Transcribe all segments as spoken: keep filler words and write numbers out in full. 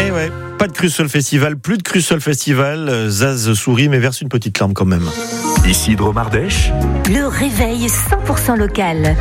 Eh ouais, pas de Crucial Festival, plus de Crucial Festival. Zaz sourit mais verse une petite larme quand même. Ici Dromardèche. Le réveil cent pour cent local.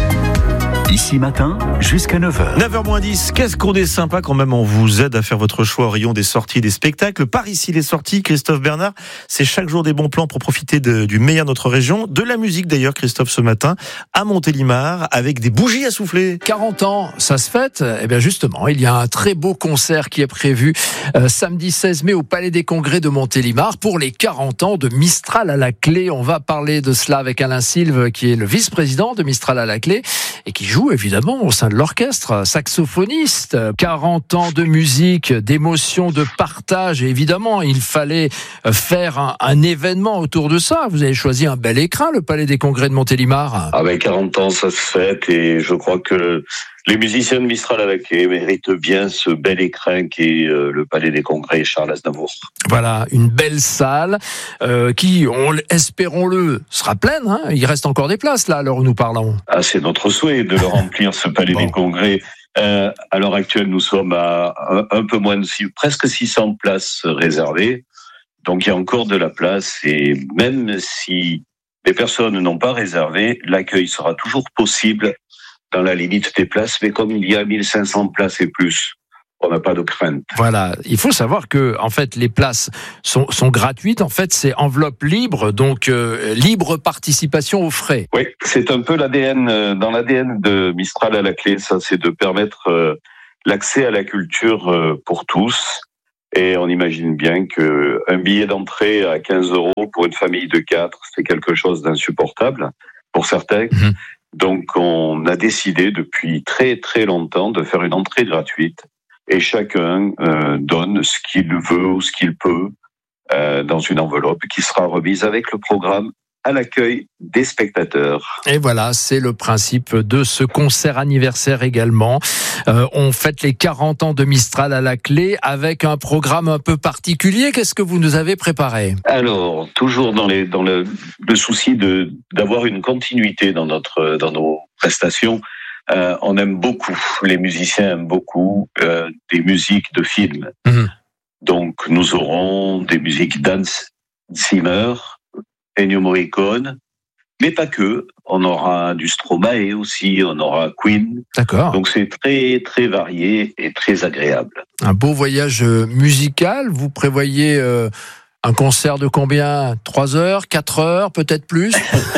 Ici matin, jusqu'à neuf heures. neuf heures moins dix, qu'est-ce qu'on est sympa quand même, on vous aide à faire votre choix au rayon des sorties, des spectacles. Par ici les sorties, Christophe Bernard, c'est chaque jour des bons plans pour profiter de, du meilleur de notre région. De la musique d'ailleurs, Christophe, ce matin, à Montélimar, avec des bougies à souffler. quarante ans, ça se fête. Eh bien justement, il y a un très beau concert qui est prévu euh, samedi seize mai au Palais des Congrès de Montélimar pour les quarante ans de Mistral à la clé. On va parler de cela avec Alain Silve, qui est le vice-président de Mistral à la clé et qui joue évidemment au sein de l'orchestre, saxophoniste. quarante ans de musique, d'émotion, de partage. Et évidemment, il fallait faire un, un événement autour de ça. Vous avez choisi un bel écrin, le Palais des Congrès de Montélimar. Ah ben quarante ans, ça se fête et je crois que les musiciens de Mistral à la clé méritent bien ce bel écrin qui est euh, le Palais des Congrès Charles Aznavour. Voilà, une belle salle euh, qui, on, espérons-le, sera pleine. Hein. Il reste encore des places là à l'heure où nous parlons. Ah, c'est notre souhait de le remplir, ce Palais bon. des Congrès. Euh, à l'heure actuelle, nous sommes à un, un peu moins de six, presque six cents places réservées. Donc il y a encore de la place et même si les personnes n'ont pas réservé, l'accueil sera toujours possible dans la limite des places, mais comme il y a mille cinq cents places et plus, on n'a pas de crainte. Voilà, il faut savoir que en fait les places sont, sont gratuites. En fait, c'est enveloppe libre, donc euh, libre participation aux frais. Oui, c'est un peu l'A D N euh, dans l'A D N de Mistral à la clé. Ça, c'est de permettre euh, l'accès à la culture euh, pour tous. Et on imagine bien que un billet d'entrée à quinze euros pour une famille de quatre, c'est quelque chose d'insupportable pour certains. Mmh. Donc, on a décidé depuis très très longtemps de faire une entrée gratuite et chacun euh, donne ce qu'il veut ou ce qu'il peut euh, dans une enveloppe qui sera remise avec le programme à l'accueil des spectateurs. Et voilà, c'est le principe de ce concert anniversaire également. Euh, on fête les quarante ans de Mistral à la clé avec un programme un peu particulier. Qu'est-ce que vous nous avez préparé ? Alors, toujours dans, les, dans le, le souci de, d'avoir une continuité dans, notre, dans nos prestations, euh, on aime beaucoup, les musiciens aiment beaucoup euh, des musiques de films. Mmh. Donc, nous aurons des musiques d'Hans Zimmer, Ennio Morricone, mais pas que. On aura du Stromae aussi, on aura Queen. D'accord. Donc c'est très très varié et très agréable. Un beau voyage musical. Vous prévoyez euh, un concert de combien ? trois heures, quatre heures, peut-être plus ?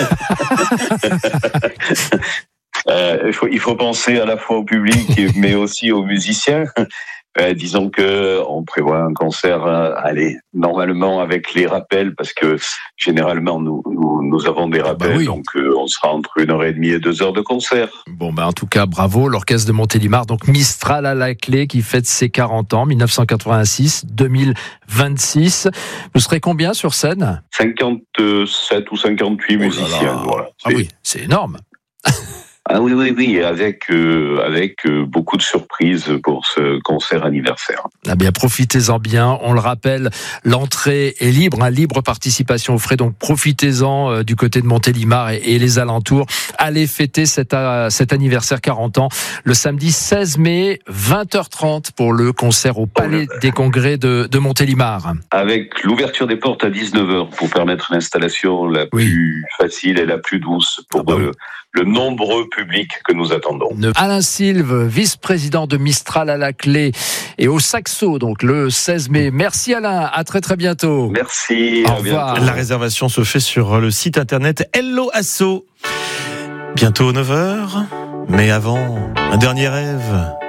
euh, il faut, il faut penser à la fois au public, mais aussi aux musiciens. Euh, disons que on prévoit un concert, euh, allez, normalement avec les rappels, parce que généralement nous nous, nous avons des rappels, bah oui. donc euh, on sera entre une heure et demie et deux heures de concert. Bon, ben bah en tout cas, bravo, l'orchestre de Montélimar, donc Mistral à la clé, qui fête ses quarante ans, dix-neuf cent quatre-vingt-six deux mille vingt-six. Vous serez combien sur scène ? cinquante-sept ou cinquante-huit oh musiciens. Voilà. Ah oui, c'est énorme. Ah oui, oui, oui, avec, euh, avec euh, beaucoup de surprises pour ce concert anniversaire. Ah bien, profitez-en bien. On le rappelle, l'entrée est libre, hein, libre participation aux frais. Donc, profitez-en euh, du côté de Montélimar et, et les alentours. Allez fêter cet, euh, cet anniversaire quarante ans le samedi seize mai, vingt heures trente pour le concert au Palais des Congrès de, de Montélimar. Avec l'ouverture des portes à dix-neuf heures pour permettre l'installation la oui. plus facile et la plus douce pour ah bah oui. le, le nombreux public que nous attendons. Alain Silve, vice-président de Mistral à la clé et au saxo, donc le seize mai. Merci Alain, à très très bientôt. Merci, au revoir. La réservation se fait sur le site internet Hello Asso. Bientôt neuf heures, mais avant, un dernier rêve.